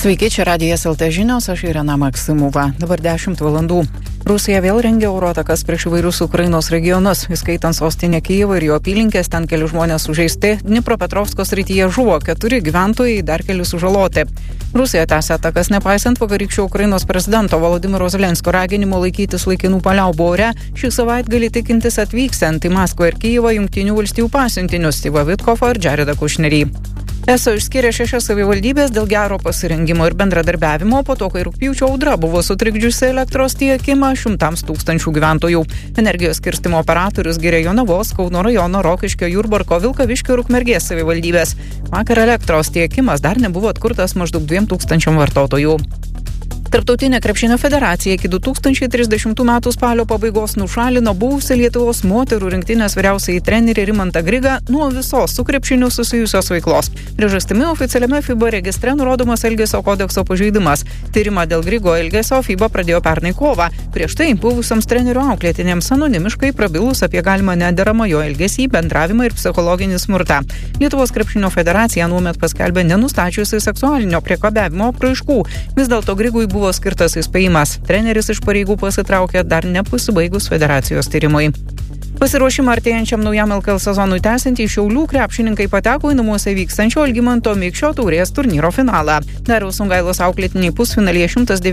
Sveiki, čia Radijas LT žinios, aš Irena Maksimova. Dabar 10 valandų. Rusija vėl rengia oro atakas prieš įvairius Ukrainos regionus, įskaitant sostinę Kijevą ir jo apylinkės, ten keli žmonės sužeisti, Dnipropetrovsko srityje žuvo 4 gyventojai, dar keli sužaloti. Rusija tęsia atakas nepaisant vakarykščio Ukrainos prezidento Volodymyro Zelenskio raginimo laikytis laikinų paliaubų ore, šį savaitgalį tikintis atvyksiant į Maskvą ir Kijevą Jungtinių valstijų pasiuntinius Styvą Vitkofą ir Jaredą Kušnerį. ESO išskyrė 6 savivaldybės dėl gero pasirengimo ir bendradarbiavimo po to, kai rugpjūčio audra buvo sutrikdžiusi elektros tiekimą 100 000 gyventojų. Energijos skirstymo operatorius giria Jonavos, Kauno rajono, Rokiškio, Jurbarko, Vilkaviškio ir Ukmergės savivaldybės. Vakar elektros tiekimas dar nebuvo atkurtas maždaug 2000 vartotojų. Tarptautinė krepšinio federacija iki 2030 metų spalio pabaigos nušalino buvusią Lietuvos moterų rinktinės vyriausiąjį trenerį Rimantą Grigą nuo visos su krepšiniu susijusios veiklos. Priežastimi oficialiame FIBA registre nurodomas Elgesio kodekso pažeidimas. Tyrimą dėl Grigo elgesio FIBA pradėjo pernai kovą. Prieš tai buvusiams trenerių auklėtinėms anonimiškai prabilus apie galimą nederamą jo elgesį, bendravimą ir psichologinį smurtą. Lietuvos krepšinio federacija nuomet paskelbė nenustačiusi seksualinio priekabiavimo apraiškų. Vis dėlto Grigui buvo skirtas įspėjimas. Treneris iš pareigų pasitraukė dar nepasibaigus federacijos tyrimui. Pasiruošimą artėjančiam naujam LKL sezonui tęsiantį Šiaulių krepšininkai pateko į namuose vykstančio Algimanto Mikšio taurės turnyro finalą. Dariaus Sungailos auklėtiniai pusfinalyje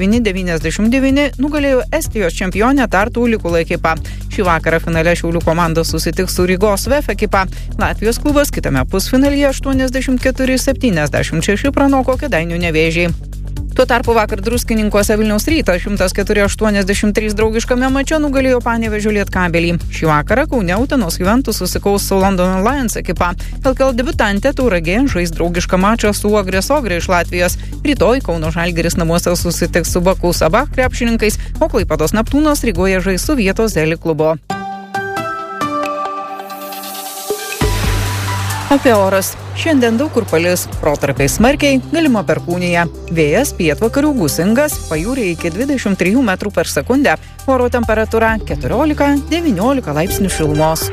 109-99 nugalėjo Estijos čempionę Tartu Ulikula ekipą. Šį vakarą finale Šiaulių komanda susitiks su Rygos VF ekipa. Latvijos klubas kitame pusfinalyje 84-76 pranoko Kėdainių Nevėžį. Tuo tarpu vakar Druskininkuose Vilniaus Rytas 104-83 draugiškame mače nugalėjo Panevėžio Lietkabelį. Šį vakarą Kaune Utenos Juventus susikaus su London Lions ekipa. LKL debiutantė Tauragė žais draugišką mačą su Uogrės Ogre iš Latvijos. Rytoj Kauno Žalgiris namuose susitiks su Baku Sabah krepšininkais, o Klaipėdos Neptūnas Rygoje žais su vietos Zeli klubo. Apie oras. Šiandien daug kur palis, protarpiais smarkiai, galima perkūnija. Vėjas pietvakarių gūsingas, pajūryje iki 23 m/s. Oro temperatūra 14-19 laipsnių šilumos.